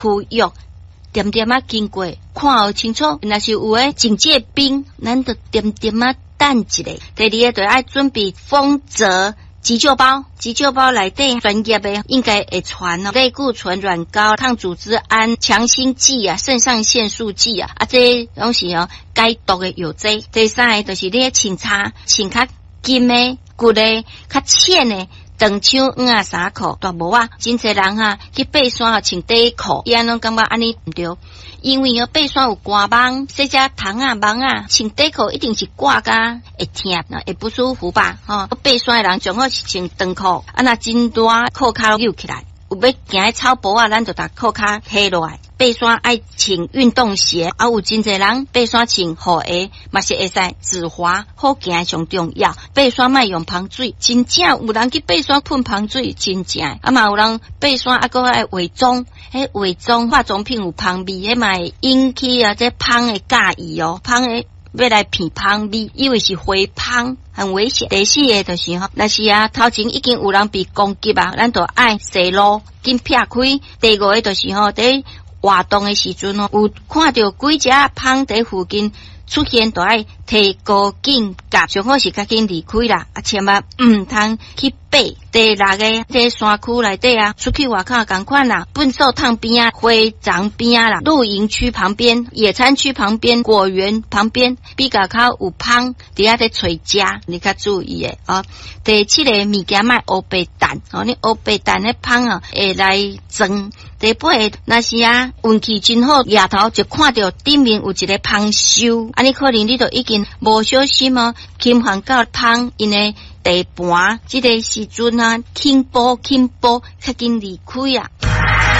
区域点点啊经过，看好清楚。若是有诶警戒兵，咱就点点啊等一下。第二个就要准备丰泽急救包，急救包内底专业的应该会传哦，类固醇、软膏、抗组织胺、强心剂啊、肾上腺素剂啊，这拢是哦解毒的药剂。第三个就是你穿插穿较金的、骨的、较浅的。长枪黄啊衫裤大帽啊，真侪人哈去爬山穿短裤，伊安拢感觉安尼毋对，因为爬山有寒芒，细只虫啊、蚊啊，穿短裤一定是挂甲会痛，会不舒服吧？爬山的人最好是穿长裤，若真大裤脚扭起来，有要行喺草坡啊，咱就把裤脚下落来。爬山爱穿运动鞋，有真侪人爬山穿雨鞋，嘛是会使止滑好行上重要。爬山莫用芳水，真正有人去爬山喷芳水，真正嘛有人爬山搁爱化妆，化妆化妆品有芳味，嘛会引起这芳的介意哦，芳的要来骗芳味，以为是回芳。很危险。第四个就是若是头前已经有人被攻击咱就爱洗路，紧撇开。第五个就是伫活动的时阵有看到几只芳在附近出现，就爱提高警觉，最好是较紧离开啦，千万唔通去爬。第六个在山区内底出去外口同款啦，粪扫桶边火葬边啦，露营区旁边、野餐区旁边、果园旁边，比较靠有芳，底下在找食，你较注意的哦。第七个物件卖乌白蛋你乌白蛋的芳会来装。第八个若是运气真好，夜头就看到顶面有一个芳树，你可能你就已经无小心侵犯到芳因的地盘，这个时阵轻薄较紧离开